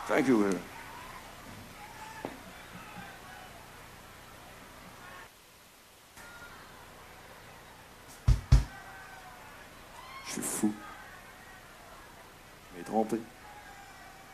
Thank you, Will. Je suis fou. Je m'ai trompé.